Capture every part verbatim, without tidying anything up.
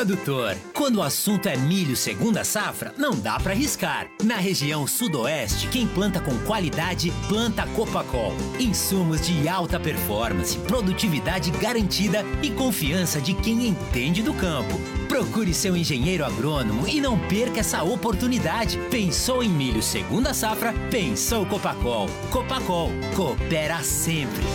produtor. Quando o assunto é milho segunda safra, não dá pra arriscar. Na região sudoeste, quem planta com qualidade, planta Copacol. Insumos de alta performance, produtividade garantida e confiança de quem entende do campo. Procure seu engenheiro agrônomo e não perca essa oportunidade. Pensou em milho segunda safra? Pensou Copacol. Copacol, coopera sempre.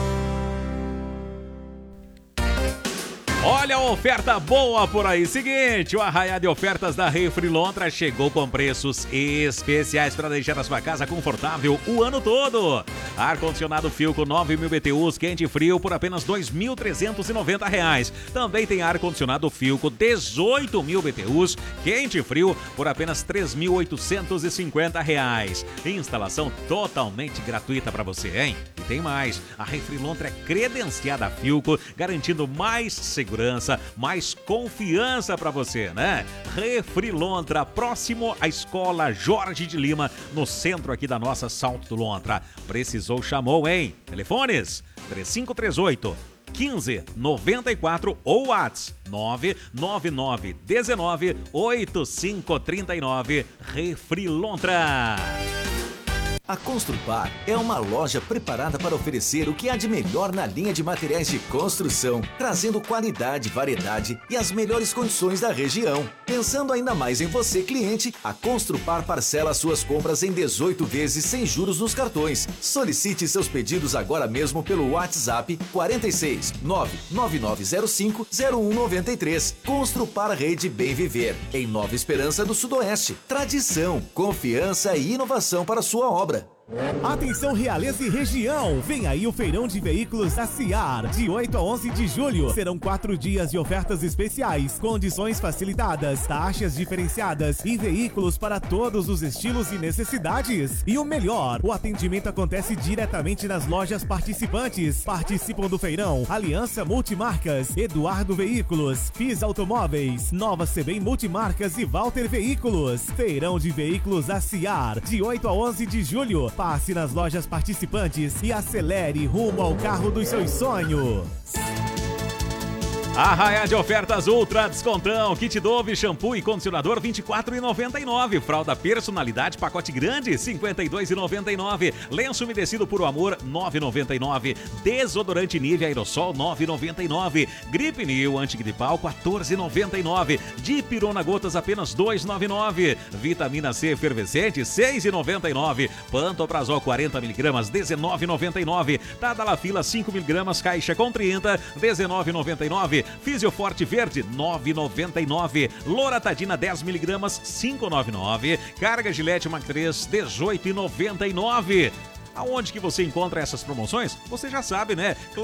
Olha a oferta boa por aí. Seguinte, o arraiá de ofertas da Refri Lontra chegou com preços especiais para deixar a sua casa confortável o ano todo. Ar-condicionado Philco nove mil B T Us quente e frio por apenas dois mil trezentos e noventa reais. Também tem ar-condicionado Philco dezoito mil B T Us quente e frio por apenas três mil oitocentos e cinquenta reais. Instalação totalmente gratuita para você, hein? E tem mais, a Refri Lontra é credenciada a Philco, garantindo mais segurança, mais confiança para você, né? Refri Lontra, próximo à Escola Jorge de Lima, no centro aqui da nossa Salto do Lontra. Precisou, chamou, hein? Telefones três cinco três oito, um cinco nove quatro ou WhatsApp nove nove nove um nove oito cinco três nove. Refri Lontra. A Construpar é uma loja preparada para oferecer o que há de melhor na linha de materiais de construção, trazendo qualidade, variedade e as melhores condições da região. Pensando ainda mais em você, cliente, a Construpar parcela suas compras em dezoito vezes sem juros nos cartões. Solicite seus pedidos agora mesmo pelo WhatsApp quatro seis nove nove nove zero cinco zero um nove três. Construpar Rede Bem Viver, em Nova Esperança do Sudoeste. Tradição, confiança e inovação para sua obra. Atenção Realeza e região, vem aí o feirão de veículos da Ciar, de oito a onze de julho. Serão quatro dias de ofertas especiais, condições facilitadas, taxas diferenciadas e veículos para todos os estilos e necessidades. E o melhor, o atendimento acontece diretamente nas lojas participantes. Participam do feirão Aliança Multimarcas, Eduardo Veículos, Fiz Automóveis, Nova Sebem Multimarcas e Walter Veículos. Feirão de veículos da Ciar, de oito a onze de julho. Passe nas lojas participantes e acelere rumo ao carro dos seus sonhos. Arraiá de ofertas Ultra Descontão, kit Dove, shampoo e condicionador vinte e quatro reais e noventa e nove centavos, fralda personalidade pacote grande cinquenta e dois reais e noventa e nove centavos, lenço umedecido Puro Amor nove reais e noventa e nove centavos, desodorante Nivea Aerosol nove reais e noventa e nove centavos, Gripe New antigripal quatorze reais e noventa e nove centavos, Dipirona gotas apenas dois reais e noventa e nove centavos, vitamina C efervescente seis reais e noventa e nove centavos, Pantoprazol quarenta miligramas dezenove reais e noventa e nove centavos, Tadalafila cinco miligramas caixa com trinta dezenove reais e noventa e nove centavos, Fisioforte Verde nove reais e noventa e nove centavos, Loratadina dez miligramas cinco reais e noventa e nove centavos, Carga Gillette Mac três dezoito reais e noventa e nove centavos. Aonde que você encontra essas promoções? Você já sabe, né?